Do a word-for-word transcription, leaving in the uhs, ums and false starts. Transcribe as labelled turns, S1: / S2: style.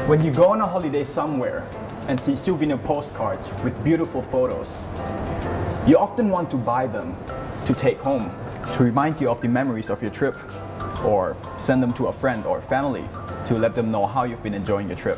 S1: When you go on a holiday somewhere and see souvenir postcards with beautiful photos, you often want to buy them to take home to remind you of the memories of your trip, or send them to a friend or family to let them know how you've been enjoying your trip.